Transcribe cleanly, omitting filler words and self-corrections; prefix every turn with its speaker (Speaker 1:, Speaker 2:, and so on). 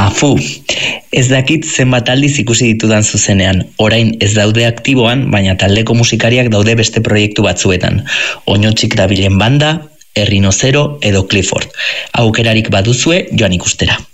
Speaker 1: Afu, ez dakit zenbat aldiz ikusi ditudan zuzenean. Orain ez daude aktiboan, baina taldeko musikariak daude beste proiektu batzuetan. Oinotxik dabilen banda, Errinozero edo Clifford. Aukerarik baduzue joan ikustera.